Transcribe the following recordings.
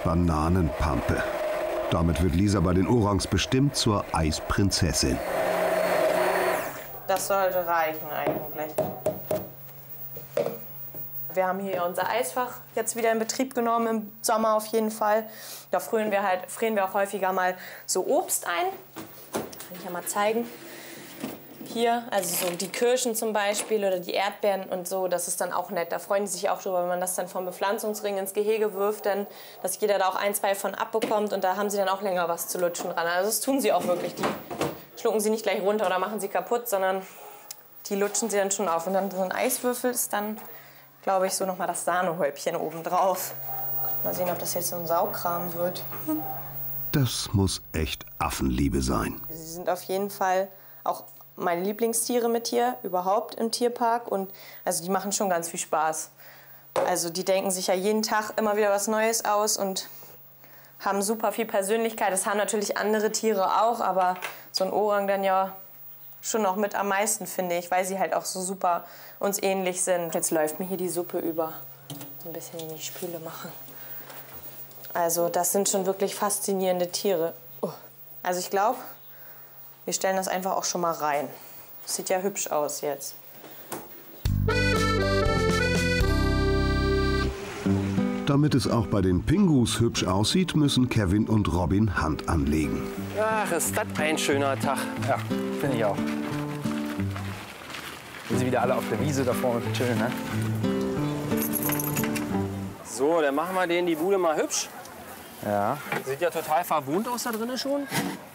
Bananenpampe. Damit wird Lisa bei den Orangs bestimmt zur Eisprinzessin. Das sollte reichen eigentlich. Wir haben hier unser Eisfach jetzt wieder in Betrieb genommen, im Sommer auf jeden Fall. Da frieren wir auch häufiger mal so Obst ein. Kann ich ja mal zeigen. Hier, also so die Kirschen zum Beispiel oder die Erdbeeren und so, das ist dann auch nett. Da freuen die sich auch drüber, wenn man das dann vom Bepflanzungsring ins Gehege wirft, denn, dass jeder da auch 1, 2 von abbekommt und da haben sie dann auch länger was zu lutschen dran. Also das tun sie auch wirklich. Die schlucken sie nicht gleich runter oder machen sie kaputt, sondern die lutschen sie dann schon auf. Und dann so ein Eiswürfel ist dann, glaube ich, so noch mal das Sahnehäubchen oben drauf. Mal sehen, ob das jetzt so ein Saugkram wird. Das muss echt Affenliebe sein. Sie sind auf jeden Fall auch meine Lieblingstiere mit hier, überhaupt im Tierpark. Und also die machen schon ganz viel Spaß. Also die denken sich ja jeden Tag immer wieder was Neues aus und haben super viel Persönlichkeit. Das haben natürlich andere Tiere auch, aber so ein Orang dann ja schon noch mit am meisten, finde ich, weil sie halt auch so super uns ähnlich sind. Jetzt läuft mir hier die Suppe über. Ein bisschen in die Spüle machen. Also das sind schon wirklich faszinierende Tiere. Oh. Also ich glaube, wir stellen das einfach auch schon mal rein. Sieht ja hübsch aus jetzt. Damit es auch bei den Pingus hübsch aussieht, müssen Kevin und Robin Hand anlegen. Ach, ist das ein schöner Tag. Ja, finde ich auch. Sind sie wieder alle auf der Wiese da vorne chillen, ne? So, dann machen wir denen die Bude mal hübsch. Ja. Sieht ja total verwohnt aus da drinnen schon.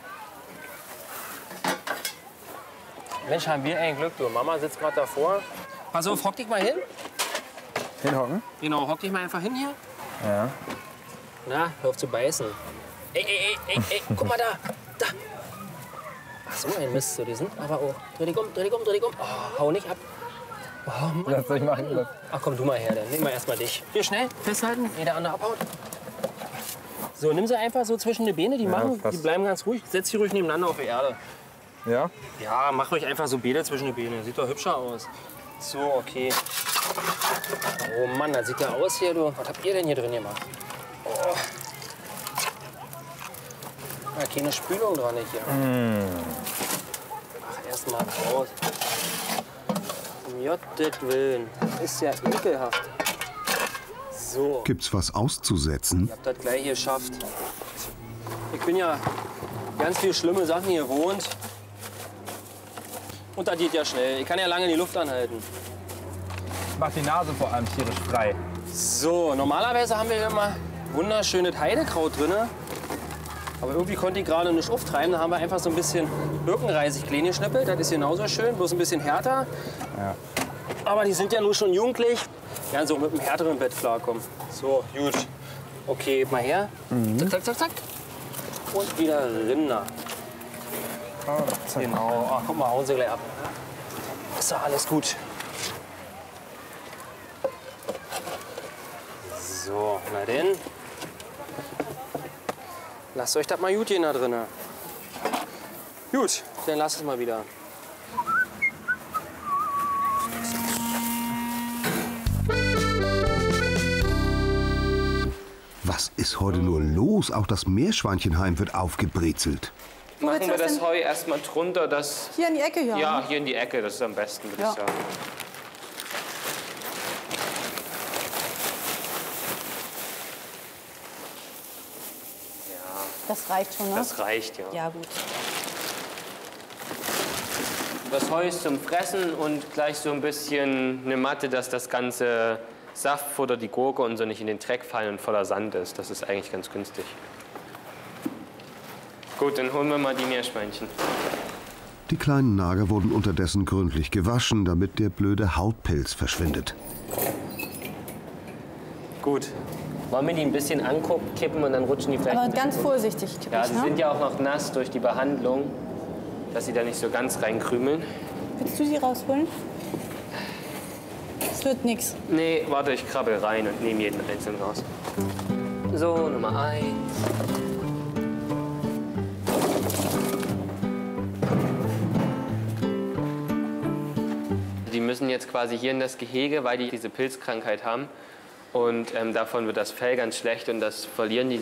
Mensch, haben wir ein Glück, du. Mama sitzt gerade davor. Pass auf, hock dich mal hin. Hinhocken? Genau, hock dich mal einfach hin hier. Ja. Na, hör auf zu beißen. Ey, guck mal da. Da. Ach so, ein Mist, so, die sind aber auch. Dreh dich um. Oh, hau nicht ab. Oh, Mann. Was soll ich machen? Ach komm, du mal her, dann nehmen wir erst mal dich. Hier, schnell, festhalten, ehe der andere abhaut. So, nimm sie einfach so zwischen die Beine, die die bleiben ganz ruhig. Setz sie ruhig nebeneinander auf die Erde. Ja? Ja, mach ruhig einfach so Beine zwischen die Beine. Sieht doch hübscher aus. So, okay. Oh Mann, das sieht ja aus hier, du. Was habt ihr denn hier drin gemacht? Oh. Ja, keine Spülung dran hier. Mach erst mal raus. Um Gottes Willen. Das ist ja ekelhaft. So. Gibt's was auszusetzen? Ich hab das gleich geschafft. Ich bin ja ganz viele schlimme Sachen hier gewohnt. Und das geht ja schnell. Ich kann ja lange die Luft anhalten. Macht die Nase vor allem tierisch frei. So, normalerweise haben wir hier immer wunderschönes Heidekraut drin. Aber irgendwie konnte ich gerade nicht auftreiben. Da haben wir einfach so ein bisschen Birkenreisig klein geschnippelt. Das ist genauso schön, bloß ein bisschen härter. Ja. Aber die sind ja nur schon jugendlich. Ja, so mit einem härteren Bett klarkommen. So, gut. Okay, mal her. Zack, zack, zack. Und wieder Rinder. Genau. Ach, guck mal, hauen sie gleich ab. Ist doch alles gut. So, na denn. Lasst euch das mal gut gehen da drin. Gut, dann lasst es mal wieder. Was ist heute nur los? Auch das Meerschweinchenheim wird aufgebrezelt. Machen wir das Heu erstmal drunter, das... Hier in die Ecke, ja? Ja, hier in die Ecke, das ist am besten, würde ich sagen. Das reicht schon, ne? Das reicht, ja. Ja, gut. Das Heu ist zum Fressen und gleich so ein bisschen eine Matte, dass das ganze Saftfutter, die Gurke und so nicht in den Dreck fallen und voller Sand ist. Das ist eigentlich ganz günstig. Gut, dann holen wir mal die Meerschweinchen. Die kleinen Nager wurden unterdessen gründlich gewaschen, damit der blöde Hautpilz verschwindet. Gut. Wollen wir die ein bisschen ankippen und dann rutschen die vielleicht... Aber ganz vorsichtig kippen, ja, sie sind ja auch noch nass durch die Behandlung, dass sie da nicht so ganz reinkrümeln. Willst du sie rausholen? Es wird nichts. Nee, warte, ich krabbel rein und nehme jeden einzeln raus. So, Nummer 1. Die müssen jetzt quasi hier in das Gehege, weil die diese Pilzkrankheit haben. Und davon wird das Fell ganz schlecht und das verlieren die